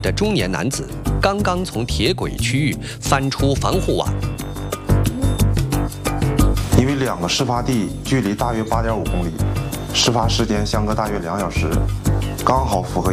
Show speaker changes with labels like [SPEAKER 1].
[SPEAKER 1] 的中年男子刚刚从铁轨区域翻出防护网。
[SPEAKER 2] 因为两个事发地距离大约8.5公里，事发时间相隔大约2小时，刚好符合